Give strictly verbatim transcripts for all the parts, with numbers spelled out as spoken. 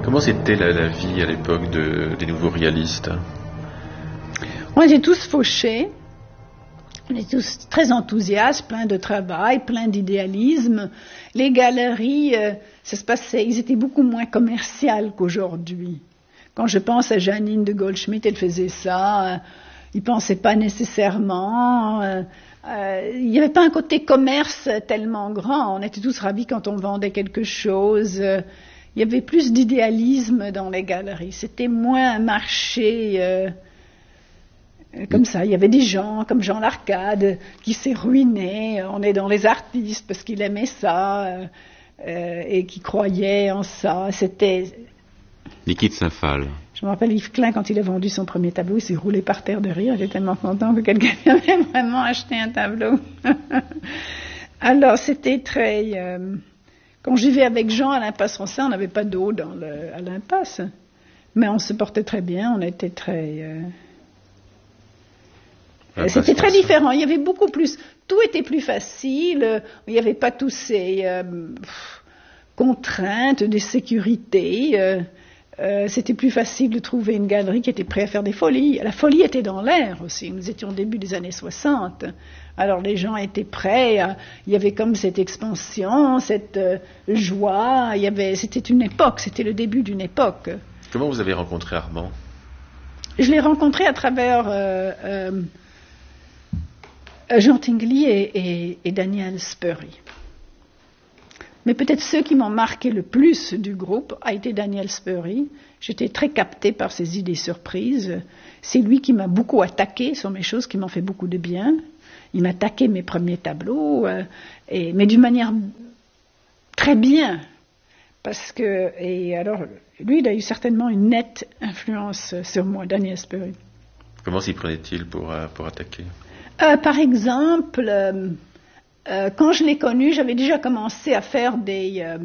Comment c'était la, la vie à l'époque de, des nouveaux réalistes? On était tous fauchés, on était tous très enthousiastes, pleins de travail, pleins d'idéalisme. Les galeries, euh, ça se passait, ils étaient beaucoup moins commerciales qu'aujourd'hui. Quand je pense à Janine de Goldschmidt, elle faisait ça, euh, ils ne pensaient pas nécessairement... Euh, Euh, il n'y avait pas un côté commerce tellement grand. On était tous ravis quand on vendait quelque chose. Euh, il y avait plus d'idéalisme dans les galeries. C'était moins un marché euh, comme ça. Il y avait des gens comme Jean Larcade qui s'est ruiné. On est dans les artistes parce qu'il aimait ça euh, euh, et qui croyait en ça. C'était... Niki de Saint-Phal. Je me rappelle Yves Klein, quand il a vendu son premier tableau, il s'est roulé par terre de rire. Il était tellement content que quelqu'un avait vraiment acheté un tableau. Alors, c'était très... Euh, quand j'y vais avec Jean à l'impasse Ronsard, on n'avait pas d'eau dans le, à l'impasse. Mais on se portait très bien, on était très... Euh, c'était très différent. Il y avait beaucoup plus... Tout était plus facile. Il n'y avait pas tous ces euh, pff, contraintes, des sécurités... Euh, Euh, c'était plus facile de trouver une galerie qui était prête à faire des folies. La folie était dans l'air aussi. Nous étions au début des années soixante. Alors les gens étaient prêts. À, il y avait comme cette expansion, cette euh, joie. Il y avait, c'était une époque, c'était le début d'une époque. Comment vous avez rencontré Armand? Je l'ai rencontré à travers euh, euh, Jean Tinguely et, et, et Daniel Spurry. Mais peut-être ceux qui m'ont marqué le plus du groupe a été Daniel Spurry. J'étais très captée par ses idées surprises. C'est lui qui m'a beaucoup attaqué sur mes choses qui m'ont fait beaucoup de bien. Il m'a attaqué mes premiers tableaux, euh, et, mais d'une manière très bien. Parce que, et alors, lui, il a eu certainement une nette influence sur moi, Daniel Spurry. Comment s'y prenait-il pour, euh, pour attaquer? euh, Par exemple... Euh, Euh, quand je l'ai connu, j'avais déjà commencé à faire des, euh,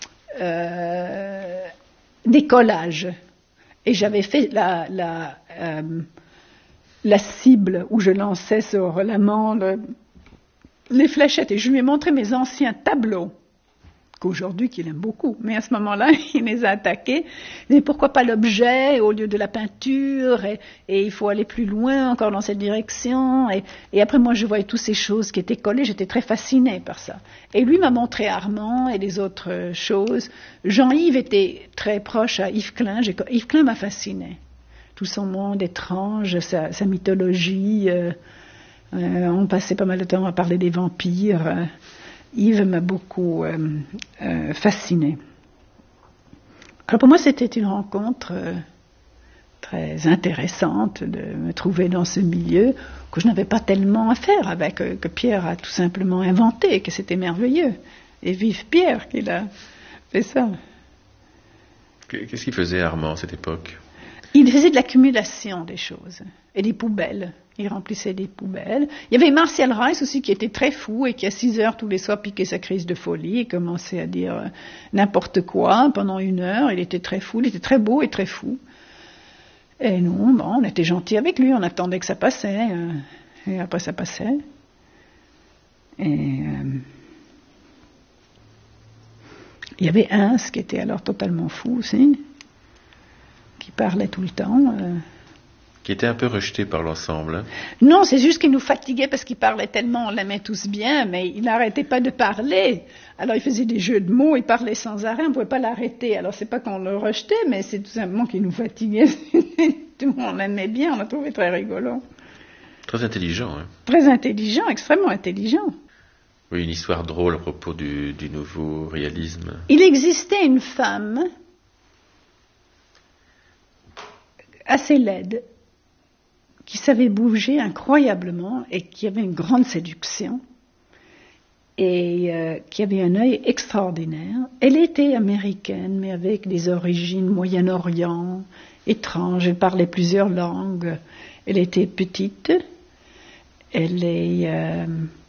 euh, des collages. Et j'avais fait la, la, euh, la cible où je lançais sur l'amande les fléchettes. Et je lui ai montré mes anciens tableaux, qu'aujourd'hui qu'il aime beaucoup. Mais à ce moment-là, il les a attaqués. Mais pourquoi pas l'objet au lieu de la peinture, et, et il faut aller plus loin encore dans cette direction. Et, et après, moi, je voyais toutes ces choses qui étaient collées. J'étais très fascinée par ça. Et lui m'a montré Armand et les autres choses. Jean-Yves était très proche à Yves Klein. J'ai, Yves Klein m'a fascinée. Tout son monde étrange, sa, sa mythologie. Euh, euh, on passait pas mal de temps à parler des vampires. Euh, Yves m'a beaucoup euh, euh, fascinée. Alors pour moi, c'était une rencontre euh, très intéressante de me trouver dans ce milieu que je n'avais pas tellement à faire avec, euh, que Pierre a tout simplement inventé, que c'était merveilleux. Et vive Pierre qu'il a fait ça. Qu'est-ce qu'il faisait Armand à cette époque? Il faisait de l'accumulation des choses et des poubelles. Il remplissait des poubelles. Il y avait Martial Rice aussi qui était très fou et qui à six heures tous les soirs piquait sa crise de folie et commençait à dire euh, n'importe quoi pendant une heure. Il était très fou, il était très beau et très fou. Et nous, bon, on était gentils avec lui, on attendait que ça passait. Euh, et après ça passait. Et euh, il y avait un qui était alors totalement fou aussi, qui parlait tout le temps. Euh, Qui était un peu rejeté par l'ensemble. Hein. Non, c'est juste qu'il nous fatiguait parce qu'il parlait tellement, on l'aimait tous bien, mais il n'arrêtait pas de parler. Alors il faisait des jeux de mots, il parlait sans arrêt, on ne pouvait pas l'arrêter. Alors c'est pas qu'on le rejetait, mais c'est tout simplement qu'il nous fatiguait. Tout le monde l'aimait bien, on l'a trouvé très rigolo. Très intelligent. Hein. Très intelligent, extrêmement intelligent. Oui, une histoire drôle à propos du, du nouveau réalisme. Il existait une femme assez laide, qui savait bouger incroyablement et qui avait une grande séduction et euh, qui avait un œil extraordinaire. Elle était américaine, mais avec des origines Moyen-Orient, étranges. Elle parlait plusieurs langues. Elle était petite. Elle est... Euh,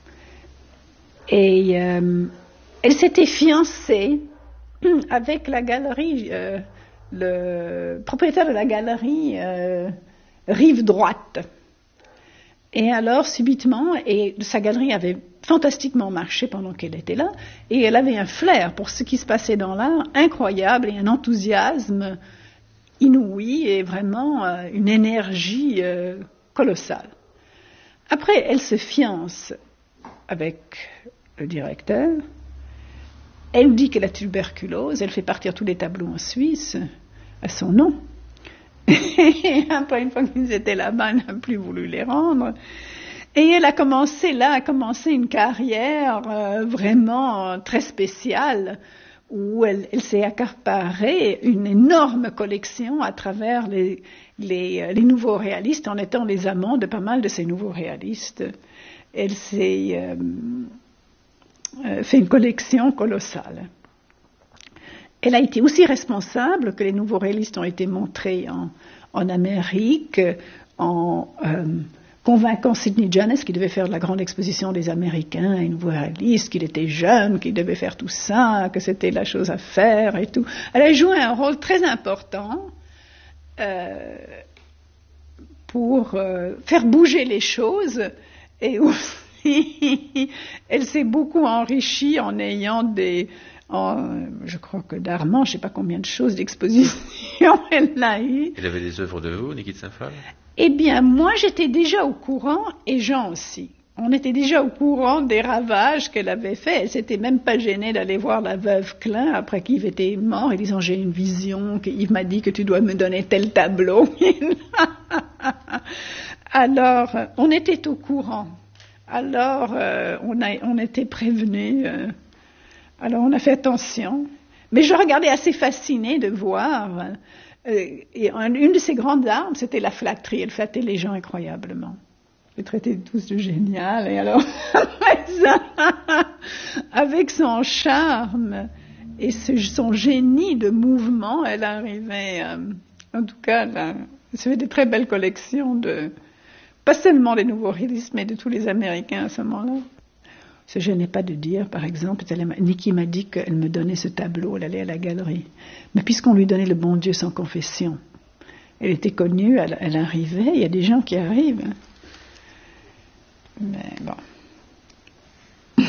et euh, elle s'était fiancée avec la galerie, euh, le propriétaire de la galerie... Euh, Rive droite. Et alors, subitement, et sa galerie avait fantastiquement marché pendant qu'elle était là, et elle avait un flair pour ce qui se passait dans l'art incroyable et un enthousiasme inouï et vraiment euh, une énergie euh, colossale. Après, elle se fiance avec le directeur, elle dit qu'elle a tuberculose, elle fait partir tous les tableaux en Suisse à son nom. Et après, une fois qu'ils étaient là-bas, elle n'a plus voulu les rendre. Et elle a commencé là, a commencé une carrière euh, vraiment très spéciale, où elle, elle s'est accaparée une énorme collection à travers les, les, les nouveaux réalistes, en étant les amants de pas mal de ces nouveaux réalistes. Elle s'est euh, euh, fait une collection colossale. Elle a été aussi responsable que les nouveaux réalistes ont été montrés en, en Amérique, en euh, convainquant Sidney Janis, qui devait faire la grande exposition des Américains et nouveaux réalistes, qu'il était jeune, qu'il devait faire tout ça, que c'était la chose à faire et tout. Elle a joué un rôle très important euh, pour euh, faire bouger les choses, et aussi elle s'est beaucoup enrichie en ayant des... Oh, je crois que d'Armand, je ne sais pas combien de choses d'exposition elle a eu. Elle avait des œuvres de vous, Niki de Saint-Phal ? Eh bien, moi, j'étais déjà au courant, et Jean aussi. On était déjà au courant des ravages qu'elle avait faits. Elle s'était même pas gênée d'aller voir la veuve Klein après qu'Yves était mort, et disant, j'ai une vision, qu'Yves m'a dit que tu dois me donner tel tableau. Alors, on était au courant. Alors, euh, on, a, on était prévenus. Euh, Alors on a fait attention, mais je regardais assez fascinée de voir, euh, et une de ses grandes armes, c'était la flatterie, elle flattait les gens incroyablement. Elle traitait tous de génial, et alors, avec son charme et ce, son génie de mouvement, elle arrivait, euh, en tout cas, là, elle fait des très belles collections de, pas seulement des nouveaux réalistes, mais de tous les Américains à ce moment-là. Ce je n'ai pas de dire, par exemple, Niki m'a dit qu'elle me donnait ce tableau, elle allait à la galerie. Mais puisqu'on lui donnait le bon Dieu sans confession, elle était connue, elle, elle arrivait, il y a des gens qui arrivent. Hein. Mais bon.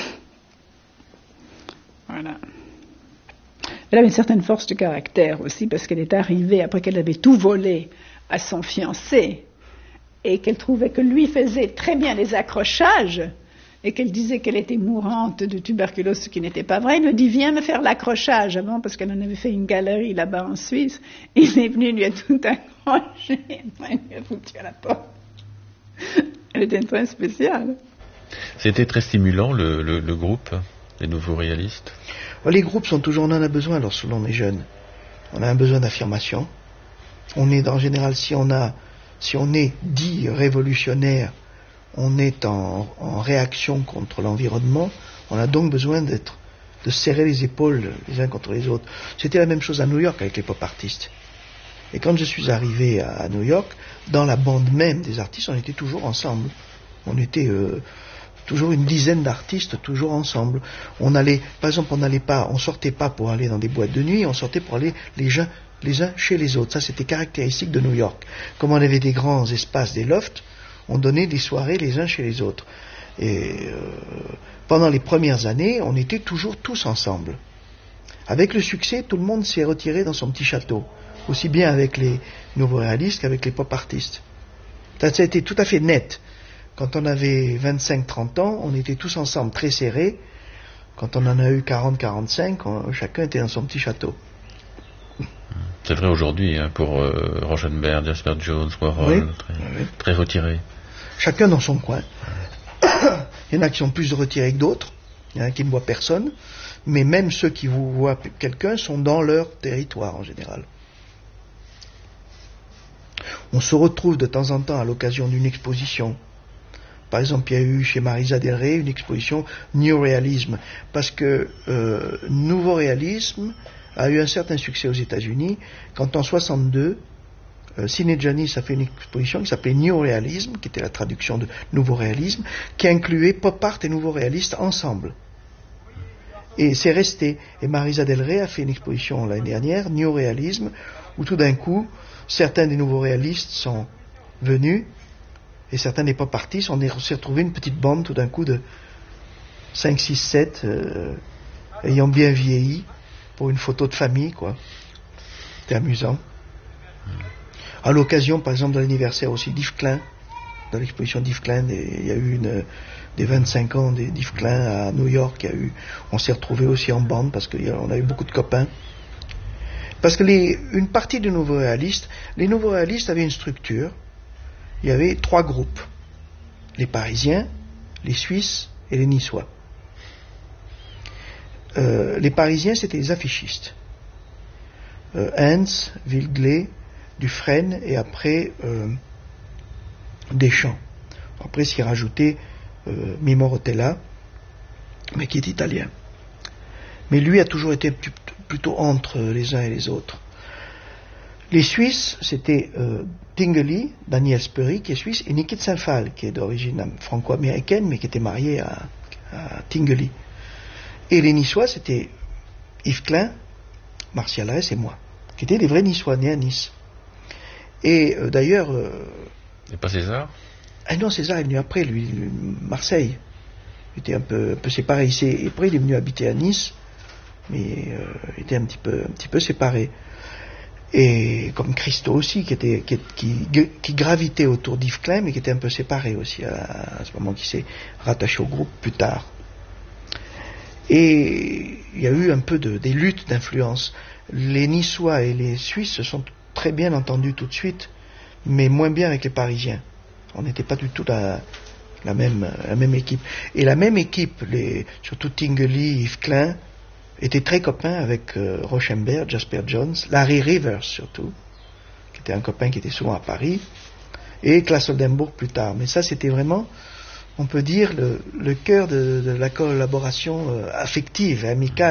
Voilà. Elle avait une certaine force de caractère aussi, parce qu'elle est arrivée après qu'elle avait tout volé à son fiancé, et qu'elle trouvait que lui faisait très bien les accrochages, et qu'elle disait qu'elle était mourante de tuberculose, ce qui n'était pas vrai. Il lui dit, viens me faire l'accrochage avant, parce qu'elle en avait fait une galerie là-bas en Suisse. Il est venu, il lui a tout accroché, il lui a foutu à la porte. Elle était très spéciale. C'était très stimulant, le, le, le groupe, les nouveaux réalistes. Les groupes sont toujours, on en a besoin lorsque l'on est jeune. On a un besoin d'affirmation. On est, en général, si on a, si on est dit révolutionnaire, on est en, en réaction contre l'environnement, on a donc besoin d'être, de serrer les épaules les uns contre les autres. C'était la même chose à New York avec les pop artistes. Et quand je suis arrivé à, à New York, dans la bande même des artistes, on était toujours ensemble. On était euh, toujours une dizaine d'artistes, toujours ensemble. On allait, par exemple, on n'allait pas, on sortait pas pour aller dans des boîtes de nuit, on sortait pour aller les gens, les uns chez les autres. Ça, c'était caractéristique de New York. Comme on avait des grands espaces, des lofts, on donnait des soirées les uns chez les autres. Et euh, pendant les premières années, on était toujours tous ensemble. Avec le succès, tout le monde s'est retiré dans son petit château, aussi bien avec les nouveaux réalistes qu'avec les pop artistes. Ça, ça a été tout à fait net. Quand on avait vingt-cinq trente ans, on était tous ensemble, très serrés. Quand on en a eu quarante quarante-cinq, on, chacun était dans son petit château. C'est vrai aujourd'hui, hein, pour euh, Rauschenberg, Jasper Jones, Warhol, oui, très, oui. très retirés. Chacun dans son coin. Il y en a qui sont plus retirés que d'autres, il y en a qui ne voient personne, mais même ceux qui vous voient quelqu'un sont dans leur territoire en général. On se retrouve de temps en temps à l'occasion d'une exposition. Par exemple, il y a eu chez Marisa Del Rey une exposition New Realism, parce que euh, Nouveau Réalisme a eu un certain succès aux États-Unis, quand en soixante-deux, euh, Sidney Janis a fait une exposition qui s'appelait New Realism, qui était la traduction de Nouveau Réalisme, qui incluait pop art et Nouveau Réaliste ensemble. Et c'est resté. Et Marisa Del Rey a fait une exposition l'année dernière, New Realism, où tout d'un coup, certains des Nouveaux Réalistes sont venus, Et certains n'est pas partis, on s'est retrouvé une petite bande tout d'un coup de cinq, six, sept, euh, ayant bien vieilli, pour une photo de famille, quoi. C'était amusant. À l'occasion, par exemple, de l'anniversaire aussi d'Yves Klein, dans l'exposition d'Yves Klein, il y a eu une, des vingt-cinq ans d'Yves Klein à New York, il y a eu, on s'est retrouvés aussi en bande, parce qu'on avait beaucoup de copains. Parce que les, une partie des nouveaux réalistes, les nouveaux réalistes avaient une structure. Il y avait trois groupes. Les Parisiens, les Suisses et les Niçois. Euh, les Parisiens, c'était les affichistes. Euh, Hens, Villeglé, Dufresne et après euh, Deschamps. Après s'y rajoutait euh, Mimo Rotella, mais qui est italien. Mais lui a toujours été plutôt entre les uns et les autres. Les Suisses, c'était euh, Tinguely, Daniel Speury, qui est suisse, et Nikit Saint-Phal, qui est d'origine franco-américaine, mais qui était marié à, à Tinguely. Et les Niçois, c'était Yves Klein, Martial Ress et moi, qui étaient des vrais Niçois, nés à Nice. Et euh, d'ailleurs... Euh, et pas César? Ah non, César est venu après, lui, lui Marseille. Il était un peu, un peu séparé. Il s'est, et après, il est venu habiter à Nice, mais euh, il était un petit peu, un petit peu séparé. Et comme Christo aussi, qui, était, qui, qui, qui gravitait autour d'Yves Klein, mais qui était un peu séparé aussi à, à ce moment, qui s'est rattaché au groupe plus tard. Et il y a eu un peu de, des luttes d'influence. Les Niçois et les Suisses se sont très bien entendus tout de suite, mais moins bien avec les Parisiens. On n'était pas du tout la, la, même, la même équipe. Et la même équipe, les, surtout Tinguely, Yves Klein, étaient très copains avec euh, Rauschenberg, Jasper Jones, Larry Rivers surtout, qui était un copain qui était souvent à Paris, et Claes Oldenburg plus tard. Mais ça, c'était vraiment, on peut dire, le, le cœur de, de la collaboration euh, affective et amicale.